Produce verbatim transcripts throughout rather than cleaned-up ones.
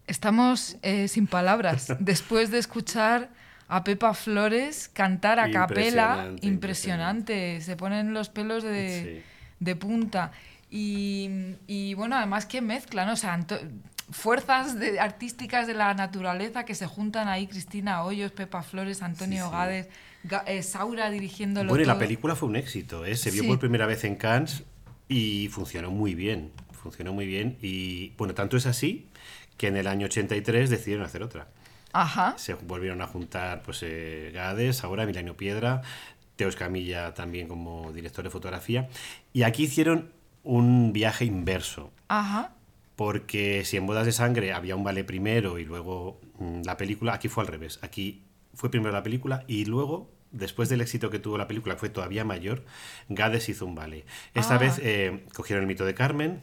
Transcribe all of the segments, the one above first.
Estamos eh, sin palabras después de escuchar a Pepa Flores cantar a capela. Impresionante, Impresionante. impresionante. Se ponen los pelos de, Sí. de punta. Y, y bueno, además qué mezcla, ¿no? O sea, Anto- fuerzas de- artísticas de la naturaleza que se juntan ahí. Cristina Hoyos, Pepa Flores, Antonio Sí, sí. Gades, Ga- eh, Saura dirigiéndolo Bueno, y la todo. película fue un éxito, ¿eh? Se vio Sí. por primera vez en Cannes y funcionó muy bien. Funcionó muy bien. Y bueno, tanto es así que en el año ochenta y tres decidieron hacer otra. Ajá. Se volvieron a juntar pues eh, Gades, ahora Emiliano Piedra, Teo Escamilla también como director de fotografía. Y aquí hicieron un viaje inverso. Ajá. Porque si en Bodas de Sangre había un ballet primero y luego mm, la película, aquí fue al revés. Aquí fue primero la película y luego, después del éxito que tuvo la película, que fue todavía mayor, Gades hizo un ballet. Esta Ah. vez eh, cogieron el mito de Carmen,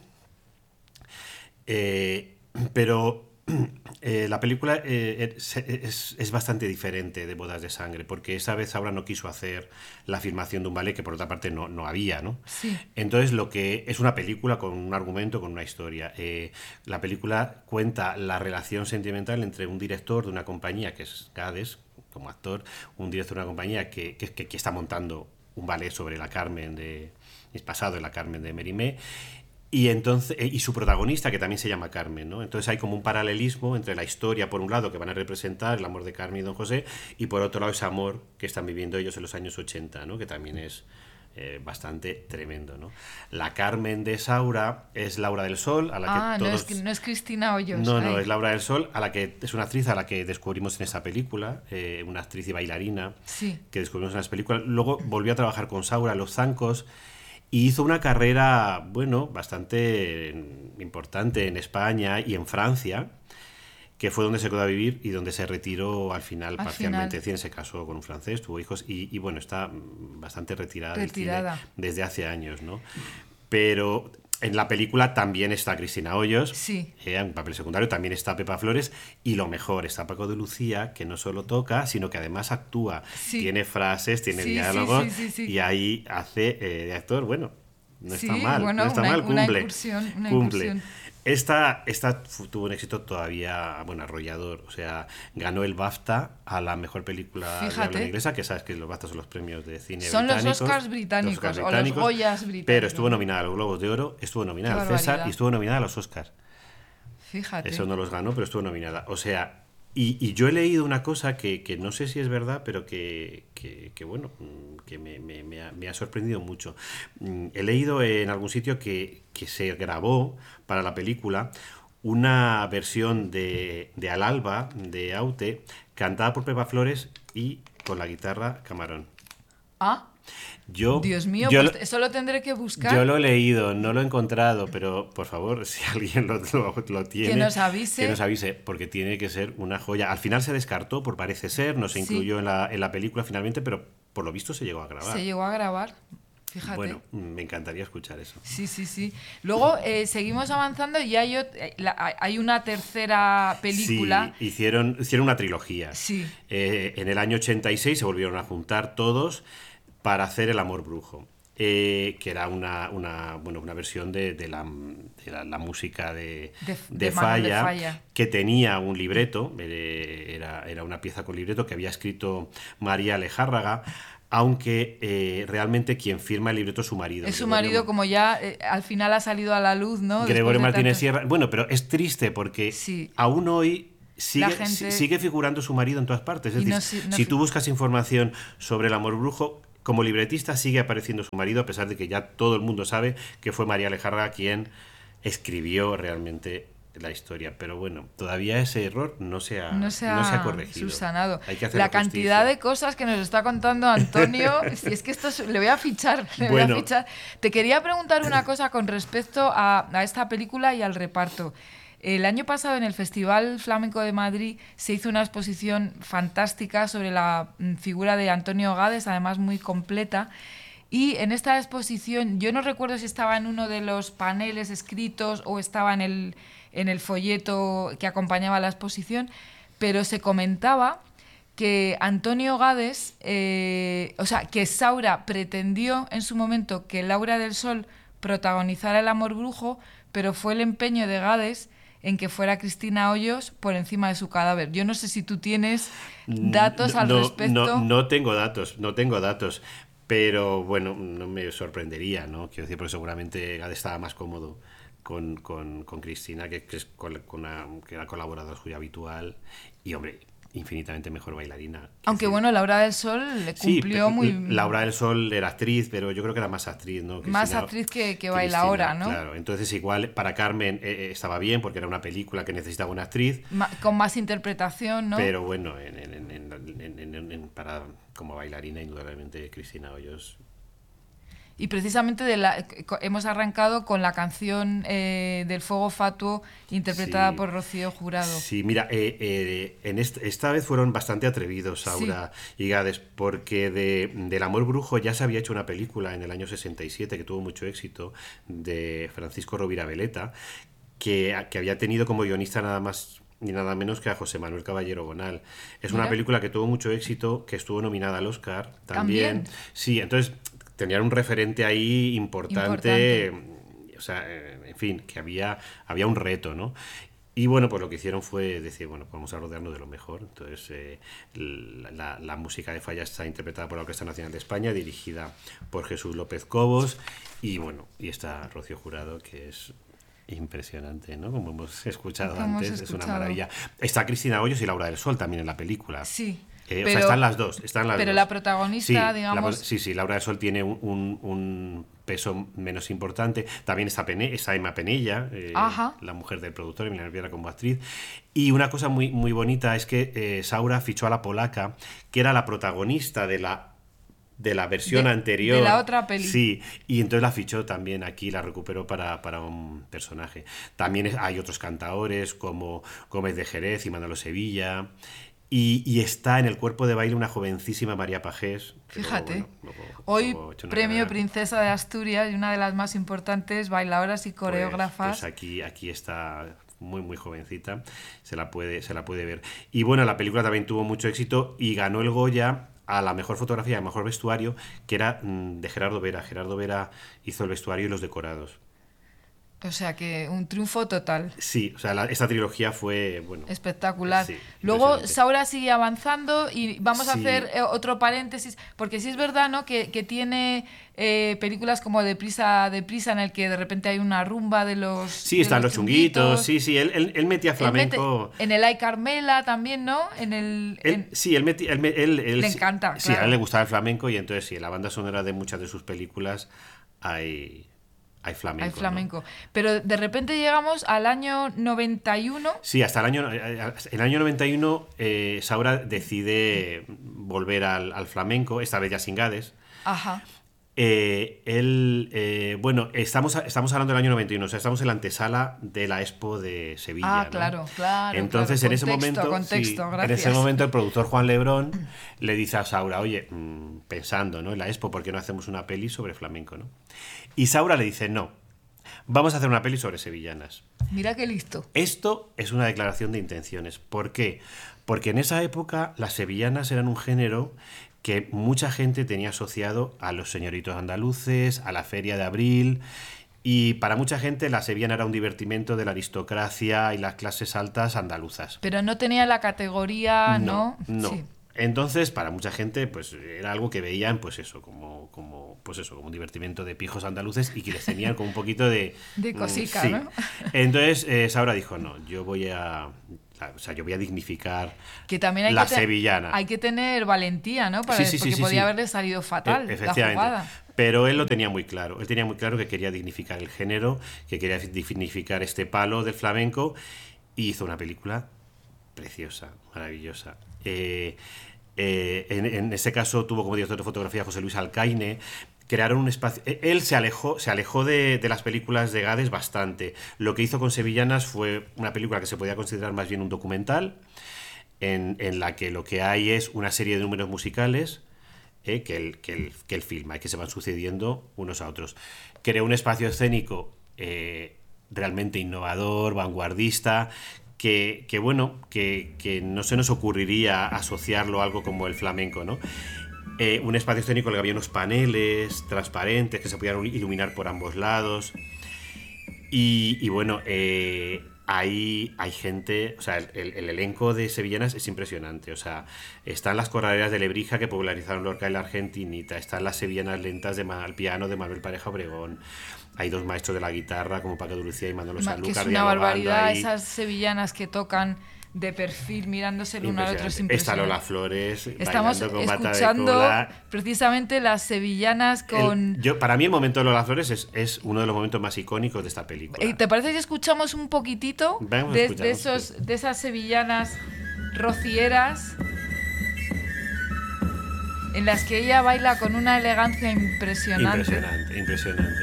eh, pero eh, la película eh, es, es- es bastante diferente de Bodas de Sangre, porque esa vez Saura no quiso hacer la filmación de un ballet que por otra parte no, no había, ¿no? Sí. Entonces lo que es una película con un argumento, con una historia. Eh, la película cuenta la relación sentimental entre un director de una compañía, que es Gades, como actor, un director de una compañía que, que, que- que está montando un ballet sobre la Carmen de... es pasado en la Carmen de Mérimée. Y entonces eh, y su protagonista, que también se llama Carmen, ¿no? Entonces hay como un paralelismo entre la historia, por un lado, que van a representar el amor de Carmen y Don José, y por otro lado ese amor que están viviendo ellos en los años ochenta, ¿no? Que también es eh, bastante tremendo, ¿no? La Carmen de Saura es Laura del Sol, a la Ah, que no, todos... es, no es Cristina Hoyos. No, no, Ay. es Laura del Sol, a la que es una actriz a la que descubrimos en esa película, eh, una actriz y bailarina Sí. que descubrimos en las películas. Luego volvió a trabajar con Saura en Los Zancos y hizo una carrera, bueno, bastante importante en España y en Francia, que fue donde se quedó a vivir y donde se retiró al final Al parcialmente. final. Cien se casó con un francés, tuvo hijos y, y, bueno, está mm, bastante retirada, Retirada. del cine desde hace años, ¿no? Pero en la película también está Cristina Hoyos, Sí. eh, en papel secundario, también está Pepa Flores y lo mejor, está Paco de Lucía, que no solo toca, sino que además actúa. Sí. Tiene frases, tiene Sí, sí, diálogos sí, sí, sí. y ahí hace eh, de actor, bueno, no Sí, está mal, bueno, no está una- mal, una cumple. incursión, una cumple. incursión. Esta, esta fu- tuvo un éxito todavía, bueno, arrollador. O sea, ganó el BAFTA a la mejor película de Fíjate. habla inglesa, que sabes que los BAFTA son los premios de cine Son los británicos. Oscars británicos, o los Goyas británicos. Pero estuvo nominada a los Globos de Oro, estuvo nominada Qué al César barbaridad. y estuvo nominada a los Oscars. Fíjate. Eso no los ganó, pero estuvo nominada. O sea, y, y yo he leído una cosa que, que no sé si es verdad, pero que, que, que, bueno, mm, que me, me- me ha, me ha sorprendido mucho. Mm, He leído en algún sitio que, que se grabó para la película una versión de, de Al Alba, de Aute, cantada por Pepa Flores y con la guitarra Camarón. Ah, Yo, Dios mío, yo pues lo- eso lo tendré que buscar. yo lo he leído, no lo he encontrado, pero por favor, si alguien lo, lo- lo tiene, Que nos avise. que nos avise, porque tiene que ser una joya. Al final se descartó, por parece ser, no se Sí. incluyó en la, en la película finalmente, pero por lo visto se llegó a grabar. Se llegó a grabar. Fíjate. Bueno, me encantaría escuchar eso. Sí, sí, sí. Luego eh, seguimos avanzando y hay, ot- eh, la- hay una tercera película. Sí, hicieron, hicieron una trilogía. Sí. Eh, en el año ochenta y seis se volvieron a juntar todos para hacer El amor brujo, eh, que era una, una, bueno, una versión de, de la, de la, la música de, De- de de Manuel de Falla, Falla. que tenía un libreto, eh, era, era una pieza con libreto que había escrito María Lejárraga, aunque eh, realmente quien firma el libreto es su marido. Es su Gregorio- marido, como ya eh, al final ha salido a la luz, ¿no? Después Gregorio de Martínez tantos- Sierra. Bueno, pero es triste porque Sí. aún hoy sigue, La gente- sigue figurando su marido en todas partes. Es Y decir, no si- no si fi- tú buscas información sobre el amor brujo, como libretista sigue apareciendo su marido, a pesar de que ya todo el mundo sabe que fue María Lejarra quien escribió realmente la historia. Pero bueno, todavía ese error no se ha, no se ha, no se ha corregido. subsanado. Hay que hacer La cantidad de cosas que nos está contando Antonio, si es que esto es- le voy a fichar, le voy Bueno. a fichar. Te quería preguntar una cosa con respecto a, a esta película y al reparto. El año pasado en el Festival Flamenco de Madrid se hizo una exposición fantástica sobre la mm, figura de Antonio Gades, además muy completa. Y en esta exposición, yo no recuerdo si estaba en uno de los paneles escritos o estaba en el, en el folleto que acompañaba la exposición, pero se comentaba que Antonio Gades, eh, o sea, que Saura pretendió en su momento que Laura del Sol protagonizara El amor brujo, pero fue el empeño de Gades en que fuera Cristina Hoyos por encima de su cadáver. Yo no sé si tú tienes datos no, al no, respecto. No, no tengo datos, no tengo datos. Pero bueno, no me sorprendería, ¿no? Quiero decir, porque seguramente Gade estaba más cómodo con, con, con Cristina, que, que es con, con una, que era colaboradora suya habitual. Y hombre, infinitamente mejor bailarina. Aunque decir, bueno, Laura del Sol le cumplió sí, muy... Laura del Sol era actriz, pero yo creo que era más actriz, ¿no? Cristina, más actriz que, que bailaora, ¿no? Claro, entonces igual para Carmen eh, estaba bien, porque era una película que necesitaba una actriz. Ma, con más interpretación, ¿no? Pero bueno, en, en, en, en, en, en, para, como bailarina, indudablemente Cristina Hoyos. Y precisamente de la, hemos arrancado con la canción eh, del Fuego Fatuo, interpretada sí. por Rocío Jurado. Sí, mira, eh, eh, en este, esta vez fueron bastante atrevidos Saura sí. y Gades, porque de, del Amor Brujo ya se había hecho una película en el año sesenta y siete que tuvo mucho éxito, de Francisco Rovira Veleta, que, que había tenido como guionista nada más ni nada menos que a José Manuel Caballero Bonal. Es Mira. una película que tuvo mucho éxito, que estuvo nominada al Oscar también. ¿También? Sí, entonces tenían un referente ahí importante, importante. O sea, en fin, que había, había un reto, ¿no? Y bueno, pues lo que hicieron fue decir, bueno, vamos a rodearnos de lo mejor. Entonces, eh, la, la música de Falla está interpretada por la Orquesta Nacional de España, dirigida por Jesús López Cobos, y bueno, y está Rocío Jurado, que es impresionante, ¿no? Como hemos escuchado Como antes, hemos escuchado. Es una maravilla. Está Cristina Hoyos y Laura del Sol también en la película. Sí. Eh, pero, o sea, están las dos. Están las pero dos. la protagonista, sí, digamos... La, sí, sí, Laura del Sol tiene un, un, un peso menos importante. También está, Pene, está Emma Penella, eh, la mujer del productor, Emiliano Viera como actriz. Y una cosa muy, muy bonita es que eh, Saura fichó a la polaca, que era la protagonista de la de la versión de, anterior. De la otra peli. Sí, y entonces la fichó también aquí, la recuperó para, para un personaje. También es, hay otros cantaores como Gómez de Jerez y Manolo Sevilla. Y, y está en el cuerpo de baile una jovencísima María Pajés. Fíjate, luego, luego, hoy luego premio carrera. Princesa de Asturias y una de las más importantes bailadoras y coreógrafas. Pues, pues aquí, aquí está muy muy jovencita, se la puede, se la puede ver. Y bueno, la película también tuvo mucho éxito y ganó el Goya a la mejor fotografía y al mejor vestuario, que era mmm, de Gerardo Vera. Gerardo Vera hizo el vestuario y los decorados. O sea que un triunfo total. Sí, o sea, la, esta trilogía fue, bueno... Espectacular. Sí, luego Saura sigue avanzando y vamos sí. a hacer eh, otro paréntesis, porque sí es verdad, ¿no?, que, que tiene eh, películas como Deprisa, Deprisa, en el que de repente hay una rumba de los Sí, de están los chunguitos, chunguitos. sí, sí, él, él, él metía flamenco... Él mete, en el Ay Carmela también, ¿no? En el... Él, en... Sí, él, metía, él, él, él Le encanta, Sí, claro. a él le gustaba el flamenco y entonces sí, en la banda sonora de muchas de sus películas hay... Hay flamenco. Hay flamenco. ¿no? Pero de repente llegamos al año noventa y uno. Sí, hasta el año, el año noventa y uno eh, Saura decide volver al, al flamenco, esta vez ya sin Gades. Ajá. Eh, él, eh, bueno, estamos, estamos hablando del año noventa y uno, o sea, estamos en la antesala de la Expo de Sevilla. Ah, claro, ¿no? claro. Entonces, claro. en ese contexto, momento, contexto, sí, en ese momento, el productor Juan Lebrón le dice a Saura, oye, mmm, pensando, ¿no?, en la Expo, ¿por qué no hacemos una peli sobre flamenco, ¿no? Y Saura le dice, no, vamos a hacer una peli sobre sevillanas. Mira qué listo. Esto es una declaración de intenciones. ¿Por qué? Porque en esa época las sevillanas eran un género que mucha gente tenía asociado a los señoritos andaluces, a la feria de abril, y para mucha gente la sevillana era un divertimento de la aristocracia y las clases altas andaluzas. Pero no tenía la categoría, ¿no? No, no. Sí. Entonces, para mucha gente, pues era algo que veían, pues eso, como, como, pues eso, como un divertimento de pijos andaluces y que les tenían como un poquito de... de cosica, sí. ¿no? Entonces, eh, Saura dijo, no, yo voy a... O sea, yo voy a dignificar que también hay la que te, sevillana. Hay que tener valentía, ¿no? Para, sí, sí, sí, porque sí, podía sí. haberle salido fatal e- la jugada. Pero él lo tenía muy claro. Él tenía muy claro que quería dignificar el género, que quería dignificar este palo del flamenco, y hizo una película preciosa, maravillosa. Eh, eh, en, en ese caso tuvo como director de fotografía a José Luis Alcaine. Crearon un espacio. Él se alejó, se alejó de, de las películas de Gades bastante. Lo que hizo con Sevillanas fue una película que se podía considerar más bien un documental, en, en la que lo que hay es una serie de números musicales eh, que, él, que, él, que él filma y que se van sucediendo unos a otros. Creó un espacio escénico eh, realmente innovador, vanguardista, que, que bueno, que, que no se nos ocurriría asociarlo a algo como el flamenco, ¿no? Eh, un espacio escénico en el que había unos paneles transparentes que se podían iluminar por ambos lados. Y, y bueno, eh, Hay, hay gente, o sea, el, el, el elenco de sevillanas es impresionante. O sea, están las corraleras de Lebrija que popularizaron Lorca y la Argentinita, están las sevillanas lentas de al piano de Manuel Pareja Obregón. Hay dos maestros de la guitarra como Paco de Lucía y Manolo Sanlúcar. Que es una barbaridad, ahí. Esas sevillanas que tocan de perfil mirándose el uno al otro es impresionante. Está Lola Flores Estamos bailando con bata escuchando de cola. Precisamente las sevillanas con... El, yo, para mí el momento de Lola Flores es, es uno de los momentos más icónicos de esta película. ¿Te parece que escuchamos un poquitito de, de, esos, de esas sevillanas rocieras en las que ella baila con una elegancia impresionante? Impresionante, impresionante.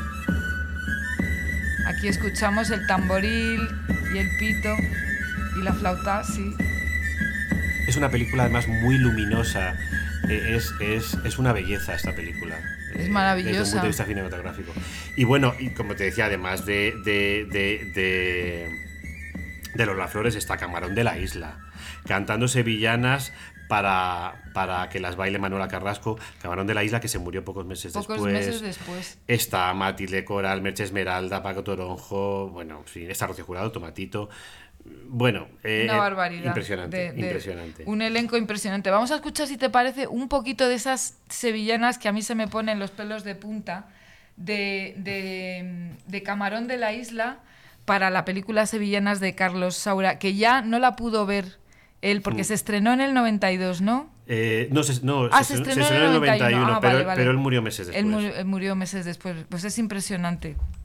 Aquí escuchamos el tamboril y el pito y la flauta, sí. Es una película además muy luminosa. Es, es, es una belleza esta película. Es maravillosa. Desde un punto de vista cinematográfico. Y bueno, y como te decía, además de, de, de, de, de Lola Flores está Camarón de la Isla, cantando sevillanas para, para que las baile Manuela Carrasco. Camarón de la Isla, que se murió pocos meses pocos después. meses después. Está Matilde Coral, Merche Esmeralda, Paco Toronjo, bueno, sí, está Rocío Jurado, Tomatito. Bueno, eh, una barbaridad. Impresionante, de, de impresionante. Un elenco impresionante. Vamos a escuchar, si te parece, un poquito de esas sevillanas que a mí se me ponen los pelos de punta de, de, de Camarón de la Isla para la película Sevillanas de Carlos Saura, que ya no la pudo ver él porque mm. se estrenó en el noventa y dos, ¿no? Eh, no, se, no ah, se, se, estrenó se estrenó en el noventa y uno, ah, pero, vale, vale. pero él murió meses después. Él murió, murió meses después. Pues es impresionante.